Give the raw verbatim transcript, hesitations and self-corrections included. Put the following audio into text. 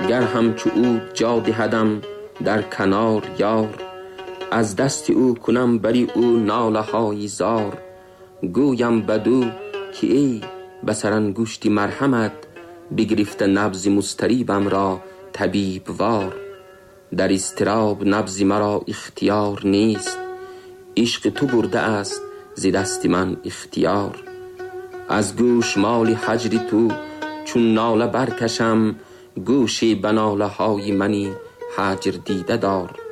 گر همچو او جا دهدم در کنار یار. از دست او کنم بری او ناله های زار. گویم بدو که ای بسر انگشتی مرحمت، بگرفته نبض مضطریبم را طبیب وار. در اضطراب نبض مرا اختیار نیست، عشق تو برده است ز دست من اختیار. از گوش مال هجر تو چون ناله برکشم، گوشی به ناله های منی هجر دیده دار.